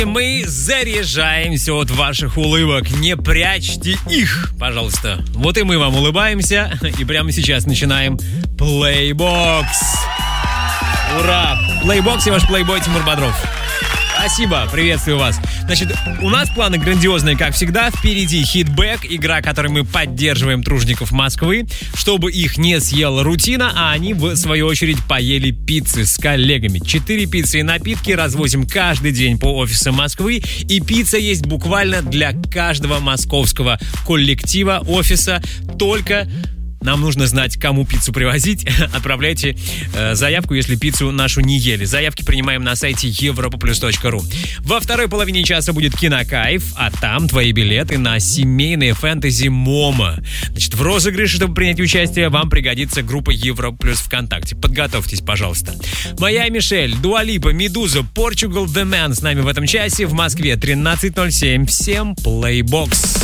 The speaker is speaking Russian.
Мы заряжаемся от ваших улыбок. Не прячьте их, пожалуйста. Вот и мы вам улыбаемся. И прямо сейчас начинаем Playbox. Ура! Playbox и ваш плейбой Тимур Бодров. Спасибо, приветствую вас. Значит, у нас планы грандиозные, как всегда. Впереди хитбэк, игра, которой мы поддерживаем тружеников Москвы, чтобы их не съела рутина, а они, в свою очередь, поели пиццы с коллегами. 4 пиццы и напитки развозим каждый день по офисам Москвы, и пицца есть буквально для каждого московского коллектива офиса. Только нам нужно знать, кому пиццу привозить. Отправляйте заявку, если пиццу нашу не ели. Заявки принимаем на сайте europaplus.ru. Во второй половине часа будет кинокайф, а там твои билеты на семейные фэнтези Момо. Значит, в розыгрыше, чтобы принять участие, вам пригодится группа Европлюс ВКонтакте. Подготовьтесь, пожалуйста. Моя Мишель, Дуа Липа, Медуза, Portugal The Man с нами в этом часе. В Москве 13:07. Всем Playbox.